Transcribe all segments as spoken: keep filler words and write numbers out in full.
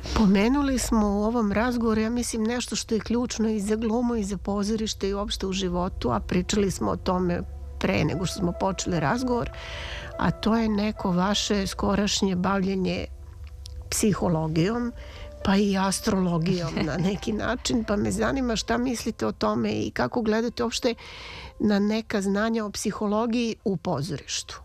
Pomenuli smo u ovom razgovoru, ja mislim, nešto što je ključno i za glumu i za pozorište i uopšte u životu, a pričali smo o tome pre nego što smo počeli razgovor, a to je neko vaše skorašnje bavljenje psihologijom, pa i astrologijom na neki način, pa me zanima šta mislite o tome i kako gledate uopšte na neka znanja o psihologiji u pozorištu.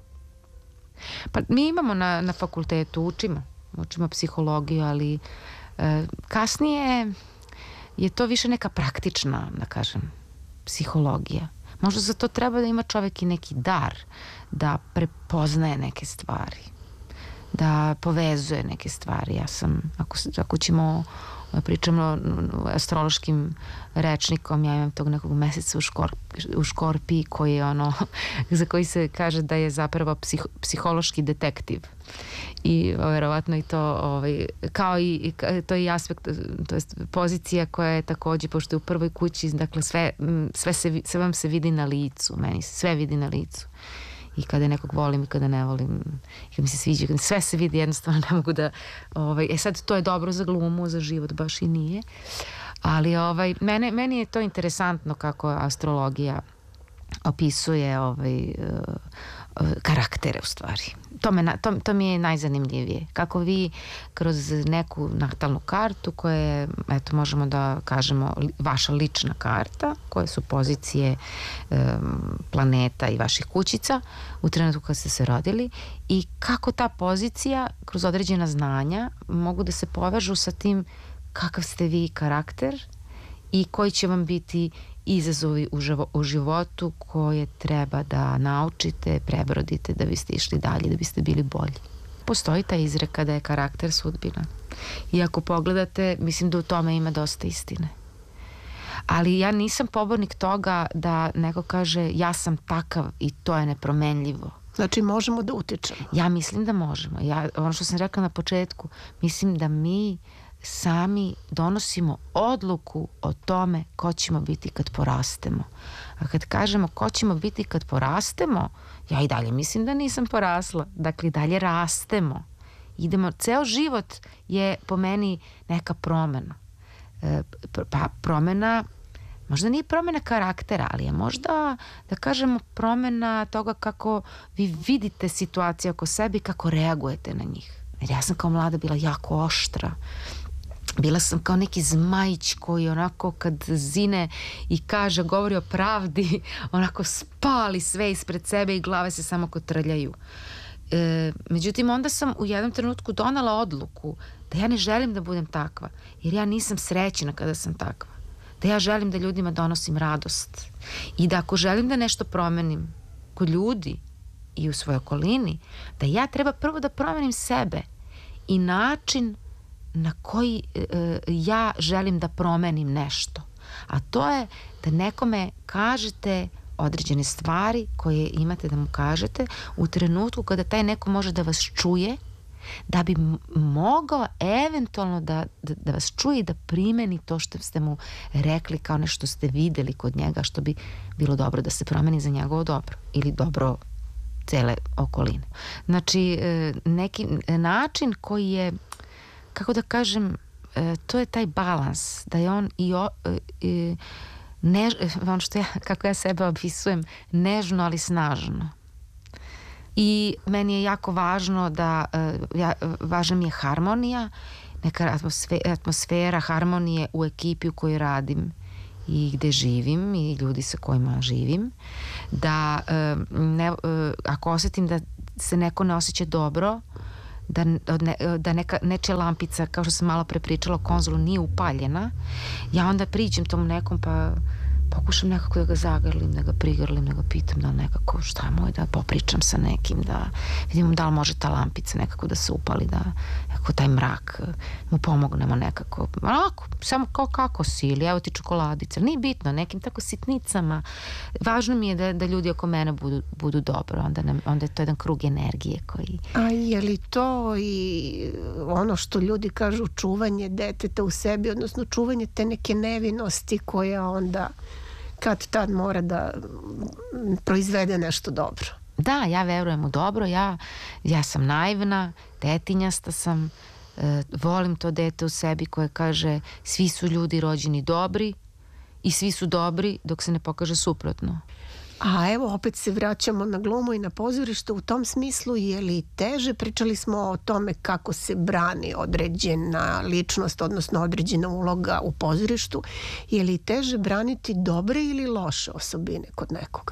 Pa mi imamo na, na fakultetu, učimo, učimo psihologiju, ali e, kasnije je to više neka praktična, da kažem, psihologija. Možda za to treba da ima čovek i neki dar, da prepoznaje neke stvari, da povezuje neke stvari. Ja sam, ako, ako ćemo pričamo astrološkim rečnikom, ja imam tog nekog meseca u, škorp, u škorpiji koji je ono, za koji se kaže da je zapravo psih, psihološki detektiv. I verovatno i to ovaj, kao i to je i aspekt, to je pozicija koja je takođe, pošto je u prvoj kući, dakle sve, sve, se, sve vam se vidi na licu, meni se sve vidi na licu. I kada nekog volim i kada ne volim, i kada mi se sviđa, sve se vidi, jednostavno ne mogu da, ovaj, e sad to je dobro za glumu, za život baš i nije, ali ovaj, mene, meni je to interesantno kako astrologija opisuje ovaj, karaktere u stvari. To, me, to, to mi je najzanimljivije. Kako vi kroz neku natalnu kartu koja je, eto možemo da kažemo, vaša lična karta, koje su pozicije um, planeta i vaših kućica u trenutku kad ste se rodili i kako ta pozicija kroz određena znanja mogu da se povežu sa tim kakav ste vi karakter i koji će vam biti izazovi u, živo, u životu koje treba da naučite, prebrodite da biste išli dalje, da biste bili bolji. Postoji ta izreka da je karakter sudbina. I ako pogledate, mislim da u tome ima dosta istine. Ali ja nisam pobornik toga da neko kaže ja sam takav i to je nepromenljivo. Znači možemo da utičemo. Ja mislim da možemo. Ja, ono što sam rekla na početku, mislim da mi sami donosimo odluku o tome ko ćemo biti kad porastemo. A kad kažemo ko ćemo biti kad porastemo, ja i dalje mislim da nisam porasla. Dakle, i dalje rastemo. Idemo, ceo život je po meni neka promena. E, pa promena, možda nije promena karaktera, ali je možda, da kažemo, promena toga kako vi vidite situacije oko sebe i kako reagujete na njih. Jer ja sam kao mlada bila jako oštra. Bila sam kao neki zmajić koji onako kad zine i kaže, govori o pravdi, onako spali sve ispred sebe i glave se samo kotrljaju. E, međutim, onda sam u jednom trenutku donela odluku da ja ne želim da budem takva, jer ja nisam srećna kada sam takva. Da ja želim da ljudima donosim radost i da ako želim da nešto promenim kod ljudi i u svojoj okolini, da ja treba prvo da promenim sebe i način na koji e, ja želim da promenim nešto. A to je da nekome kažete određene stvari koje imate da mu kažete u trenutku kada taj neko može da vas čuje, da bi mogao eventualno da, da, da vas čuje i da primeni to što ste mu rekli kao nešto ste videli kod njega, što bi bilo dobro da se promeni za njegovo dobro ili dobro cele okoline. Znači, neki način koji je, kako da kažem, to je taj balans, da je on i, o, i ne, on što ja, kako ja sebe opisujem, nežno ali snažno. I meni je jako važno da, ja, važna mi je harmonija, neka atmosfera, atmosfera harmonije u ekipi u kojoj radim i gde živim i ljudi sa kojima živim, da ne, ako osetim da se neko ne osjeća dobro, da, ne, da neka, nečija lampica, kao što sam malo pre pričala o konzolu, nije upaljena, ja onda priđem tom nekom pa pokušam nekako da ga zagrlim, da ga prigrlim, da ga pitam da nekako šta je moj, da popričam sa nekim, da vidimo da li može ta lampica nekako da se upali, da nekako taj mrak mu pomognemo nekako, onako, samo kao kako si, ili evo ti čokoladica, nije bitno, nekim tako sitnicama. Važno mi je da, da ljudi oko mene budu, budu dobro, onda, nam, onda je to jedan krug energije koji... A je li to i ono što ljudi kažu čuvanje deteta u sebi, odnosno čuvanje te neke nevinosti koja onda kad tad mora da proizvede nešto dobro? Da, ja verujem u dobro, ja, ja sam naivna, detinjasta sam, e, volim to dete u sebi koje kaže svi su ljudi rođeni dobri i svi su dobri dok se ne pokaže suprotno. A evo, opet se vraćamo na glumu i na pozorište. U tom smislu je li teže? Pričali smo o tome kako se brani određena ličnost, odnosno određena uloga u pozorištu. Je li teže braniti dobre ili loše osobine kod nekoga?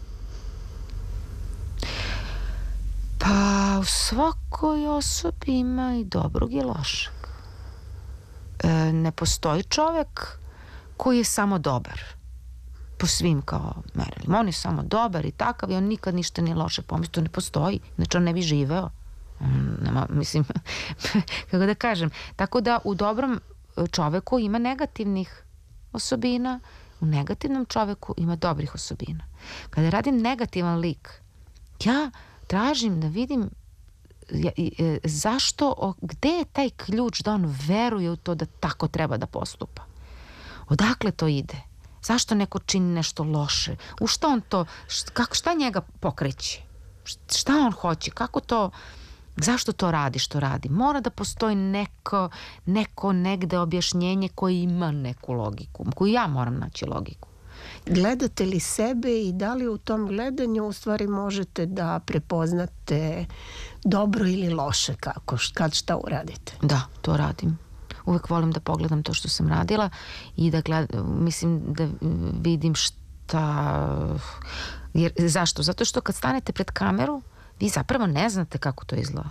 Pa u svakoj osobi ima i dobrog i lošeg. E, ne postoji čovek koji je samo dobar. Po svim kao merilima. On je samo dobar i takav i on nikad ništa nije loše pomisli. To ne postoji. Znači on ne bi živeo. On nema, mislim, kako da kažem. Tako da u dobrom čoveku ima negativnih osobina, u negativnom čoveku ima dobrih osobina. Kada radim negativan lik, ja tražim da vidim ja, e, zašto, o, gde je taj ključ da on veruje u to da tako treba da postupa. Odakle to ide? Zašto neko čini nešto loše? U što on to, šta, kako, šta njega pokreće? Šta on hoće? Kako to, zašto to radi što radi? Mora da postoji neko, neko negde objašnjenje koje ima neku logiku, koju ja moram naći logiku. Gledate li sebe i da li u tom gledanju u stvari možete da prepoznate dobro ili loše kako, kad šta uradite? Da, to radim. Uvek volim da pogledam to što sam radila i da gledam, mislim da vidim šta... Jer, zašto? Zato što kad stanete pred kameru, vi zapravo ne znate kako to izgleda.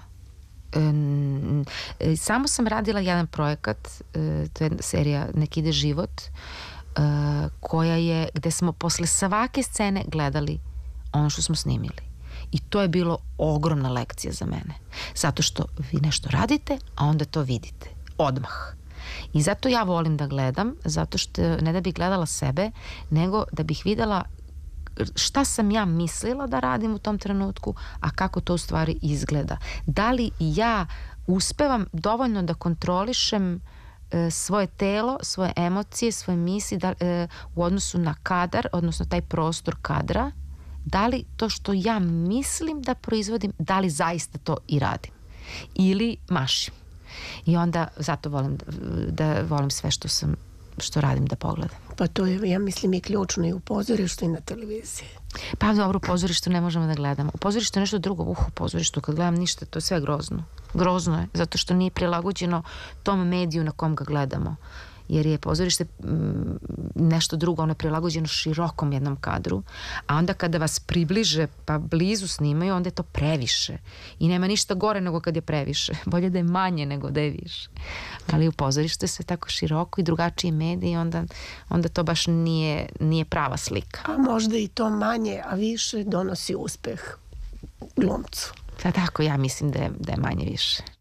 E, samo sam radila jedan projekat, e, to je serija Nek ide život, e, koja je, gde smo posle svake scene gledali ono što smo snimili. I to je bilo ogromna lekcija za mene. Zato što vi nešto radite, a onda to vidite. Odmah. I zato ja volim da gledam, zato što ne da bih gledala sebe, nego da bih videla šta sam ja mislila da radim u tom trenutku, a kako to u stvari izgleda. Da li ja uspevam dovoljno da kontrolišem e, svoje telo, svoje emocije, svoje misli da, e, u odnosu na kadar, odnosno taj prostor kadra, da li to što ja mislim da proizvodim, da li zaista to i radim. Ili mašim. I onda zato volim da, da volim sve što sam što radim da pogledam. Pa to je, ja mislim, i ključno i u pozorištu i na televiziji. Pa dobro, u pozorištu ne možemo da gledamo. U pozorištu je nešto drugo. Uh, u pozorištu kad gledam ništa, to je sve grozno. Grozno je, zato što nije prilagođeno tom mediju na kom ga gledamo. Jer je pozorište m, nešto drugo, ono je prilagođeno širokom jednom kadru, a onda kada vas približe pa blizu snimaju, onda je to previše. I nema ništa gore nego kad je previše. Bolje da je manje nego da je više. Ali u pozorištu je sve tako široko i drugačiji mediji, onda, onda to baš nije, nije prava slika. A možda i to manje, a više donosi uspeh glumcu. Pa tako, ja mislim da je, da je manje više.